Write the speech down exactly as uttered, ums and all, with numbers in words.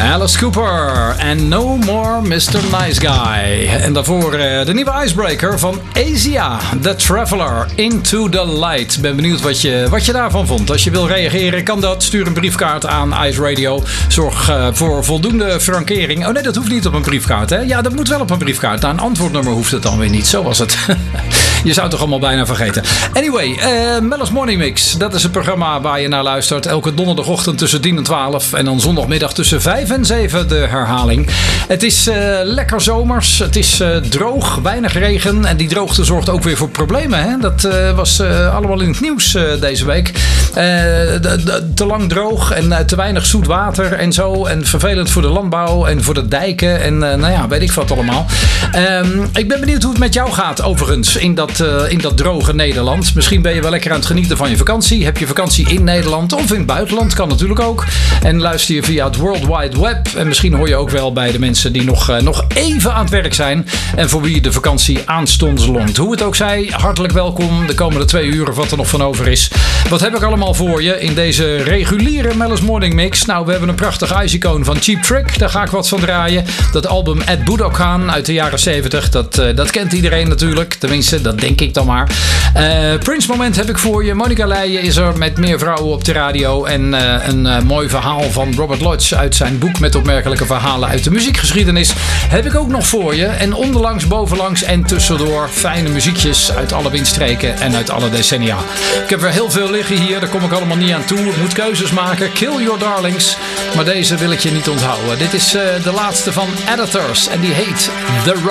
Alice Cooper en No More mister Nice Guy. En daarvoor uh, de nieuwe icebreaker van Asia, The Traveler, Into the Light. Ben benieuwd wat je, wat je daarvan vond. Als je wil reageren, kan dat. Stuur een briefkaart aan Ice Radio. Zorg uh, voor voldoende frankering. Oh nee, dat hoeft niet op een briefkaart, hè? Ja, dat moet wel op een briefkaart. Na een antwoordnummer hoeft het dan weer niet. Zo was het. Je zou het toch allemaal bijna vergeten. Anyway, uh, Mel's Morning Mix. Dat is het programma waar je naar luistert. Elke donderdagochtend tussen tien en twaalf. En dan zondagmiddag tussen vijf en zeven de herhaling. Het is uh, lekker zomers. Het is uh, droog, weinig regen. En die droogte zorgt ook weer voor problemen. Hè? Dat uh, was uh, allemaal in het nieuws uh, deze week. Uh, de, de, te lang droog en uh, te weinig zoet water en zo. En vervelend voor de landbouw en voor de dijken. En uh, nou ja, weet ik wat allemaal. Um, ik ben benieuwd hoe het met jou gaat overigens in dat, uh, in dat droge Nederland. Misschien ben je wel lekker aan het genieten van je vakantie. Heb je vakantie in Nederland of in het buitenland? Kan natuurlijk ook. En luister je via het World Wide Web. En misschien hoor je ook wel bij de mensen die nog, uh, nog even aan het werk zijn. En voor wie de vakantie aanstonds longt. Hoe het ook zij, hartelijk welkom. De komende twee uur of wat er nog van over is. Wat heb ik allemaal voor je in deze reguliere Mel's Morning Mix? Nou, we hebben een prachtig ice-icoon van Cheap Trick. Daar ga ik wat van draaien. Dat album Ed Budokan uit de jaren zeventig. Dat, uh, dat kent iedereen natuurlijk. Tenminste, dat denk ik dan maar. Uh, Prince moment heb ik voor je. Monica Leijen is er met Meer vrouwen op de radio. En uh, een uh, mooi verhaal van Robert Lodge uit zijn boek met opmerkelijke verhalen uit de muziekgeschiedenis heb ik ook nog voor je. En onderlangs, bovenlangs en tussendoor fijne muziekjes uit alle windstreken en uit alle decennia. Ik heb er heel veel liggen hier. Daar kom ik allemaal niet aan toe. Ik moet keuzes maken. Kill Your Darlings. Maar deze wil ik je niet onthouden. Dit is uh, de laatste van Editors en die heet The Rock.